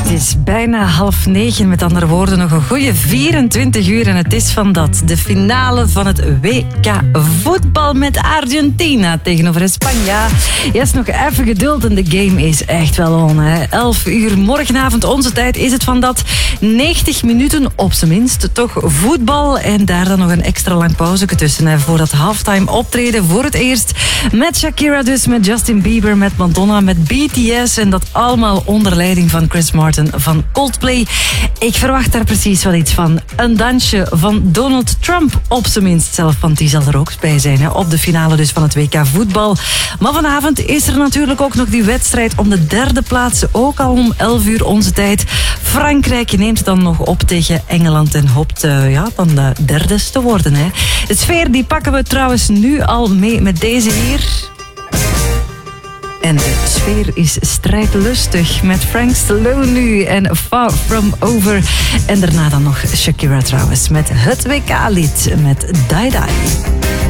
Het is bijna 8:30, met andere woorden nog een goede 24 uur. En het is van dat de finale van het WK voetbal met Argentina tegenover Spanje. Yes, nog even geduld en de game is echt wel on. 11 uur morgenavond onze tijd is het van dat. 90 minuten op zijn minst, toch voetbal. En daar dan nog een extra lang pauze tussen voor dat halftime optreden. Voor het eerst met Shakira dus, met Justin Bieber, met Madonna, met BTS. En dat allemaal onder leiding van Chris Martin van Coldplay. Ik verwacht daar precies wel iets van. Een dansje van Donald Trump op zijn minst zelf, want die zal er ook bij zijn. Op de finale dus van het WK voetbal. Maar vanavond is er natuurlijk ook nog die wedstrijd om de derde plaats. Ook al om 11 uur onze tijd. Frankrijk neemt het dan nog op tegen Engeland en hoopt dan de derde te worden. De sfeer die pakken we trouwens nu al mee met deze hier. En de sfeer is strijdlustig met Frank Stallone nu en Far From Over. En daarna dan nog Shakira trouwens met het WK-lied met Die Die.